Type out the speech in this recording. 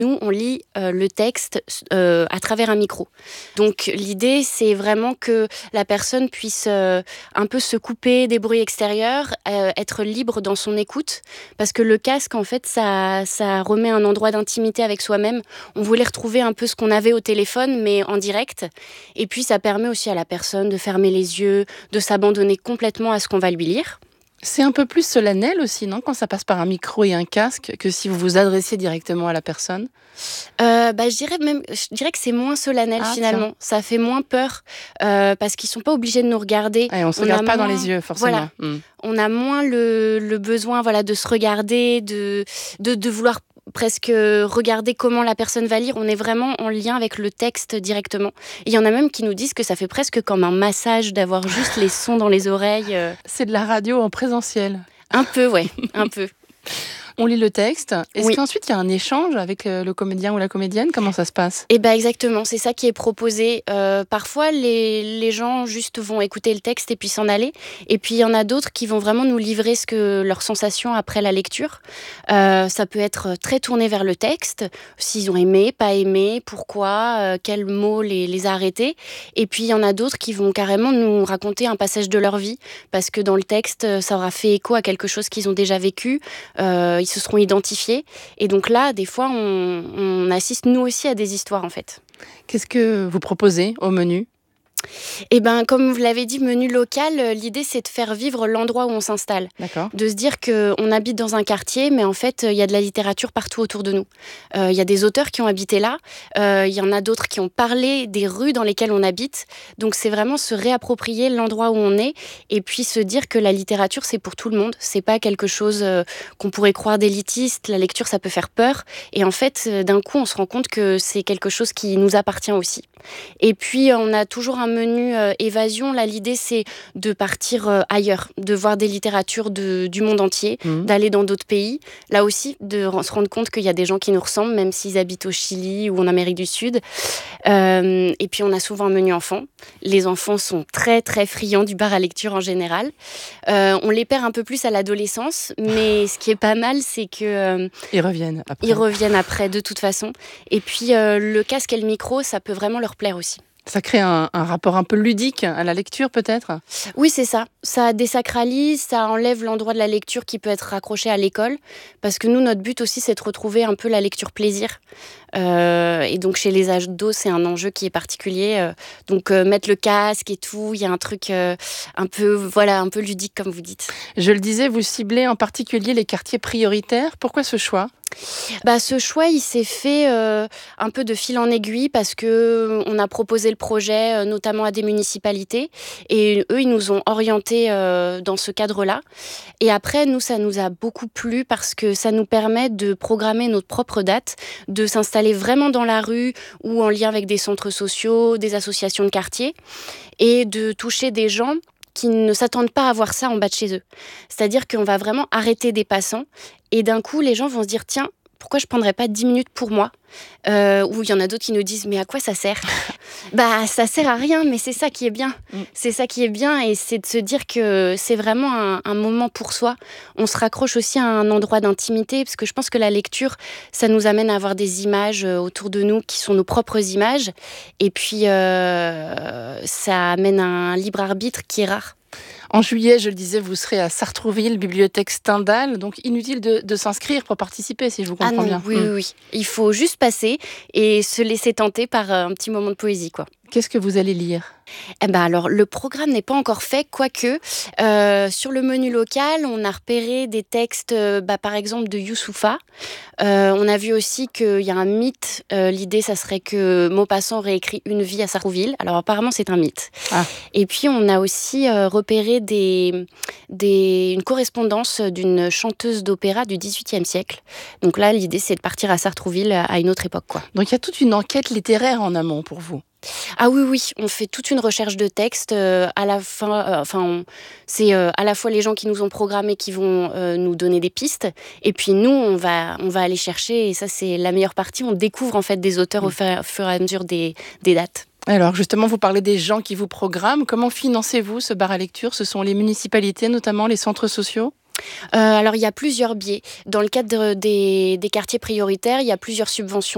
Nous, on lit le texte à travers un micro. Donc, l'idée, c'est vraiment que la personne puisse un peu se couper des bruits extérieurs, être libre dans son écoute. Parce que le casque, en fait, ça remet un endroit d'intimité avec soi-même. On voulait retrouver un peu ce qu'on avait au téléphone, mais en direct. Et puis, ça permet aussi à la personne de fermer les yeux, de s'abandonner complètement à ce qu'on va lui lire. C'est un peu plus solennel aussi, non, quand ça passe par un micro et un casque, que si vous vous adressiez directement à la personne? Je dirais que c'est moins solennel finalement. Tiens. Ça fait moins peur parce qu'ils sont pas obligés de nous regarder. Et on ne se regarde pas dans les yeux, forcément. Voilà, on a moins le besoin de se regarder, de vouloir presque regarder comment la personne va lire. On est vraiment en lien avec le texte directement. Il y en a même qui nous disent que ça fait presque comme un massage d'avoir juste les sons dans les oreilles. C'est de la radio en présentiel. Un peu, ouais, un peu. On lit le texte. Est-ce Oui. qu'ensuite, il y a un échange avec le comédien ou la comédienne? Comment ça se passe? Exactement, c'est ça qui est proposé. Parfois, les gens juste vont écouter le texte et puis s'en aller. Et puis, il y en a d'autres qui vont vraiment nous livrer leurs sensations après la lecture. Ça peut être très tourné vers le texte, s'ils ont aimé, pas aimé, pourquoi, quel mot les a arrêtés. Et puis, il y en a d'autres qui vont carrément nous raconter un passage de leur vie, parce que dans le texte, ça aura fait écho à quelque chose qu'ils ont déjà vécu. Ils se seront identifiés. Et donc là, des fois, on assiste nous aussi à des histoires, en fait. Qu'est-ce que vous proposez au menu? Comme vous l'avez dit, menu local, l'idée c'est de faire vivre l'endroit où on s'installe. D'accord. De se dire qu'on habite dans un quartier, mais en fait, il y a de la littérature partout autour de nous. Il y a des auteurs qui ont habité là, il y en a d'autres qui ont parlé des rues dans lesquelles on habite. Donc c'est vraiment se réapproprier l'endroit où on est et puis se dire que la littérature, c'est pour tout le monde. C'est pas quelque chose qu'on pourrait croire d'élitiste. La lecture, ça peut faire peur. Et en fait, d'un coup, on se rend compte que c'est quelque chose qui nous appartient aussi. Et puis, on a toujours un menu évasion. Là, l'idée, c'est de partir ailleurs, de voir des littératures du monde entier, d'aller dans d'autres pays. Là aussi, de se rendre compte qu'il y a des gens qui nous ressemblent, même s'ils habitent au Chili ou en Amérique du Sud. Et puis, on a souvent un menu enfant. Les enfants sont très, très friands du bar à lecture en général. On les perd un peu plus à l'adolescence, mais ce qui est pas mal, c'est que... Ils reviennent après. Ils reviennent après, de toute façon. Et puis, le casque et le micro, ça peut vraiment leur plaire aussi. Ça crée un rapport un peu ludique à la lecture, peut-être? Oui, c'est ça. Ça désacralise, ça enlève l'endroit de la lecture qui peut être raccroché à l'école. Parce que nous, notre but aussi, c'est de retrouver un peu la lecture plaisir. Et donc, chez les ados, c'est un enjeu qui est particulier. Donc, mettre le casque et tout, il y a un truc un peu ludique, comme vous dites. Je le disais, vous ciblez en particulier les quartiers prioritaires. Pourquoi ce choix? Ce choix, il s'est fait un peu de fil en aiguille parce que on a proposé le projet notamment à des municipalités et eux, ils nous ont orientés dans ce cadre-là. Et après, nous, ça nous a beaucoup plu parce que ça nous permet de programmer notre propre date, de s'installer vraiment dans la rue ou en lien avec des centres sociaux, des associations de quartier et de toucher des gens qui ne s'attendent pas à voir ça en bas de chez eux. C'est-à-dire qu'on va vraiment arrêter des passants et d'un coup, les gens vont se dire « Tiens, pourquoi je ne prendrais pas 10 minutes pour moi ?» Ou il y en a d'autres qui nous disent « Mais à quoi ça sert ?» Ça sert à rien, mais c'est ça qui est bien. C'est ça qui est bien et c'est de se dire que c'est vraiment un moment pour soi. On se raccroche aussi à un endroit d'intimité parce que je pense que la lecture, ça nous amène à avoir des images autour de nous qui sont nos propres images. Et puis, ça amène à un libre arbitre qui est rare. En juillet, je le disais, vous serez à Sartrouville, bibliothèque Stendhal. Donc, inutile de s'inscrire pour participer, si je vous comprends bien. Oui. Il faut juste passer et se laisser tenter par un petit moment de poésie, quoi. Qu'est-ce que vous allez lire ? Alors, le programme n'est pas encore fait, quoique sur le menu local, on a repéré des textes, par exemple, de Youssoupha. On a vu aussi qu'il y a un mythe. L'idée, ça serait que Maupassant aurait écrit Une vie à Sartrouville. Alors, apparemment, c'est un mythe. Ah. Et puis, on a aussi repéré une correspondance d'une chanteuse d'opéra du XVIIIe siècle. Donc là, l'idée, c'est de partir à Sartrouville à une autre époque, quoi. Donc, il y a toute une enquête littéraire en amont pour vous. Ah oui, on fait toute une recherche de texte. À la fin, c'est à la fois les gens qui nous ont programmés qui vont nous donner des pistes, et puis nous, on va aller chercher. Et ça, c'est la meilleure partie. On découvre en fait des auteurs au fur et à mesure des dates. Alors justement, vous parlez des gens qui vous programment. Comment financez-vous ce bar à lecture ? Ce sont les municipalités, notamment les centres sociaux ? Alors, il y a plusieurs biais. Dans le cadre des quartiers prioritaires, il y a plusieurs subventions